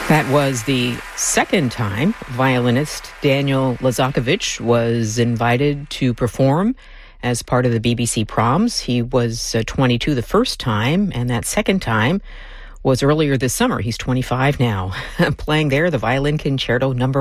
That was the second time violinist Daniel Lazakovich was invited to perform as part of the BBC Proms. He was 22 the first time, and that second time was earlier this summer. He's 25 now, playing there the Violin Concerto No.